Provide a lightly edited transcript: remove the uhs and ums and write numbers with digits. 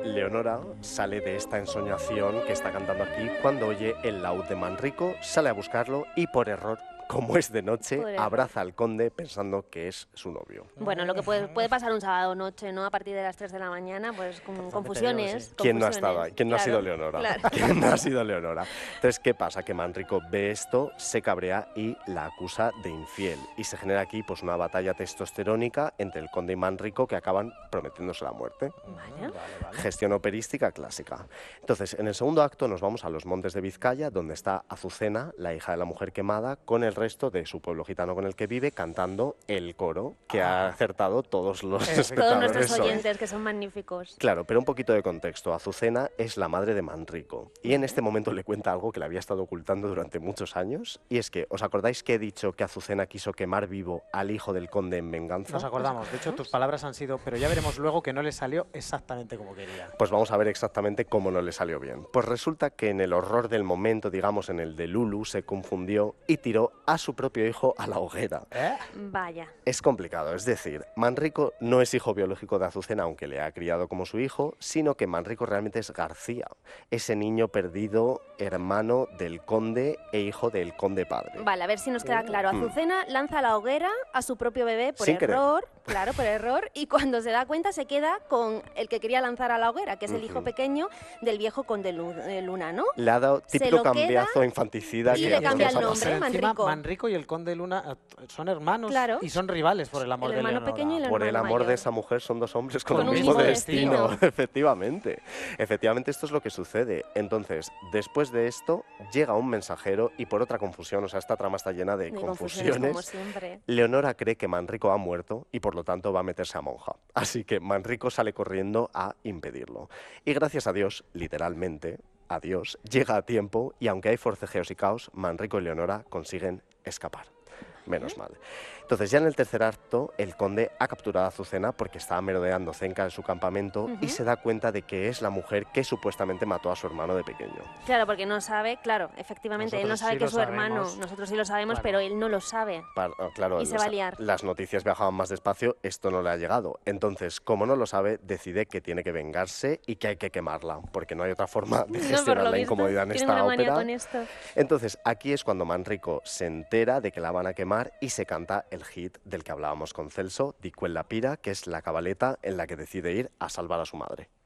Leonora sale de esta ensoñación que está cantando aquí cuando oye el laúd de Manrico, sale a buscarlo y por error, como es de noche, Por error. abraza al conde pensando que es su novio. Bueno, lo que puede pasar un sábado noche, ¿no? A partir de las 3 de la mañana, pues con Totalmente confusiones. digo que sí. ¿Quién no ha estado ahí? ¿Quién no ha sido Claro, Leonora? claro. ¿Quién no ha sido Leonora? Entonces, ¿qué pasa? Que Manrico ve esto, se cabrea y la acusa de infiel. Y se genera aquí pues una batalla testosterónica entre el conde y Manrico que acaban prometiéndose la muerte. Vale. Vale. Gestión operística clásica. Entonces, en el segundo acto nos vamos a los montes de Vizcaya, donde está Azucena, la hija de la mujer quemada, con el resto de su pueblo gitano con el que vive, cantando el coro que ha acertado todos los Todos espectadores nuestros hoy. oyentes, que son magníficos. Claro, pero un poquito de contexto. Azucena es la madre de Manrico y en este momento le cuenta algo que le había estado ocultando durante muchos años, y es que, ¿os acordáis que he dicho que Azucena quiso quemar vivo al hijo del conde en venganza? Nos acordamos. De hecho, tus palabras han sido, pero ya veremos luego que no le salió exactamente como quería. Pues vamos a ver exactamente cómo no le salió bien. Pues resulta que en el horror del momento, digamos en el de Lulu, se confundió y tiró a su propio hijo a la hoguera. Vaya. Es complicado, es decir, Manrico no es hijo biológico de Azucena, aunque le ha criado como su hijo, sino que Manrico realmente es García, ese niño perdido, hermano del conde e hijo del conde padre. Vale, a ver si nos queda claro. Azucena lanza a la hoguera a su propio bebé por Sin querer. error, claro, por error, y cuando se da cuenta se queda con el que quería lanzar a la hoguera, que es el hijo pequeño del viejo conde Luna, ¿no? Le ha dado Se típico lo queda cambiazo infanticida y que le a todos cambia nos el ha nombre, pasado. Encima, Manrico. Manrico y el conde Luna son hermanos Claro. y son rivales por el amor El de hermano Leonora. pequeño y el Por el hermano amor de mayor. esa mujer son dos hombres con, Con el un mismo mismo destino. destino. Efectivamente. Efectivamente, esto es lo que sucede. Entonces, después de esto, llega un mensajero y por otra confusión, o sea, esta trama está llena de Como confusiones. siempre. Leonora cree que Manrico ha muerto y por lo tanto va a meterse a monja. Así que Manrico sale corriendo a impedirlo. Y gracias a Dios, literalmente, a Dios, llega a tiempo y aunque hay forcejeos y caos, Manrico y Leonora consiguen escapar. Menos mal. Entonces, ya en el tercer acto, el conde ha capturado a Azucena porque estaba merodeando cerca de su campamento y se da cuenta de que es la mujer que supuestamente mató a su hermano de pequeño. Claro, porque no sabe, claro, efectivamente, él no Nosotros sabe sí que lo es su hermano. sabemos. Nosotros sí lo sabemos, Claro. pero él no lo sabe. Claro, Y se va a liar. las noticias viajaban más despacio, esto no le ha llegado. Entonces, como no lo sabe, decide que tiene que vengarse y que hay que quemarla, porque no hay otra forma de No, por gestionar lo la visto, incomodidad en tienen esta una manía ópera. con esto. Entonces, aquí es cuando Manrico se entera de que la van a quemar y se canta el hit del que hablábamos con Celso, Di quella pira, que es la cabaleta en la que decide ir a salvar a su madre.